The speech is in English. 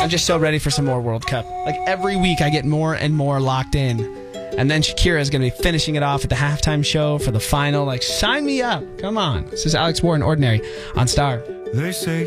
I'm just so ready for some more World Cup. Like every week I get more and more locked in. And then Shakira is going to be finishing it off at the halftime show for the final. Like, sign me up. Come on. This is Alex Warren, Ordinary, on Star. They say